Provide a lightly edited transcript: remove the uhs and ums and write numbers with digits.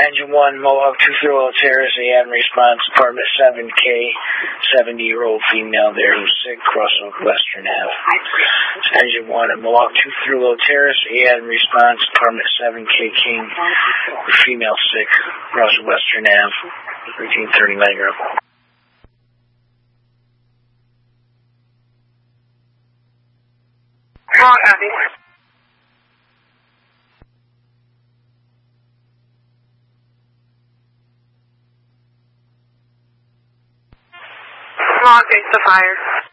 Engine 1, Mohawk 2 Thurlow Terrace, AM response, apartment 7K, 70-year-old female there who's sick, cross of Western Ave. Engine 1 at Mohawk 2 Thurlow Terrace, AM response, apartment 7K King, female sick, cross of Western Ave, 1339 Europe. Abby. Log 8 to fire.